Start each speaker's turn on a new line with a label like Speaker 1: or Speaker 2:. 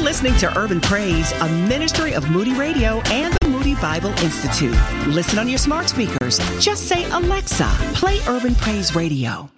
Speaker 1: listening to Urban Praise, a ministry of Moody Radio and the Moody Bible Institute. Listen on your smart speakers. Just say, Alexa, play Urban Praise Radio.